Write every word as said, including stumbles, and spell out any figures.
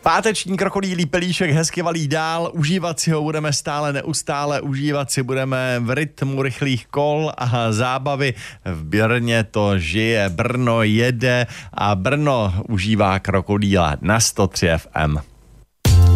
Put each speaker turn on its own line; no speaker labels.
Páteční krokodýlí pelíšek hezky valí dál, užívat si ho budeme stále neustále, užívat si budeme v rytmu rychlých kol a zábavy. V Brně to žije, Brno jede a Brno užívá krokodýla na sto tři F M.